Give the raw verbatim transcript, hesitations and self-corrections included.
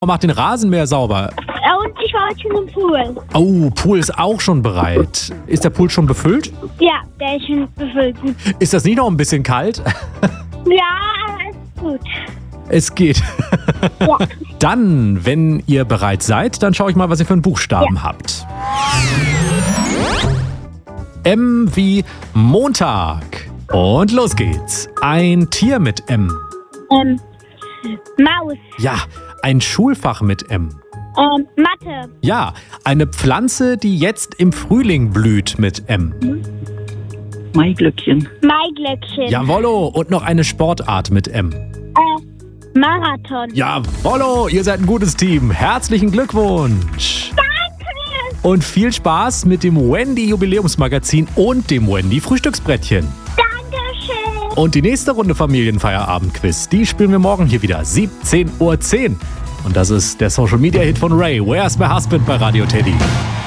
Macht den Rasenmäher sauber. Und ich war heute schon im Pool. Oh, Pool ist auch schon bereit. Ist der Pool schon befüllt? Ja, der ist schon befüllt. Ist das nicht noch ein bisschen kalt? Ja, aber ist gut. Es geht. Ja. Dann, wenn ihr bereit seid, dann schaue ich mal, was ihr für einen Buchstaben Ja. habt. M wie Montag. Und los geht's. Ein Tier mit M. Ähm, Maus. Ja, ein Schulfach mit M. Ähm, Mathe. Ja, eine Pflanze, die jetzt im Frühling blüht mit M. Maiglöckchen. Maiglöckchen. Jawollo, und noch eine Sportart mit M. Äh, Marathon. Jawollo, ihr seid ein gutes Team. Herzlichen Glückwunsch. Danke. Und viel Spaß mit dem Wendy Jubiläumsmagazin und dem Wendy Frühstücksbrettchen. Dankeschön. Und die nächste Runde Familienfeierabend-Quiz, die spielen wir morgen hier wieder, siebzehn Uhr zehn. Und das ist der Social-Media-Hit von Ray, Where's My Husband bei Radio Teddy.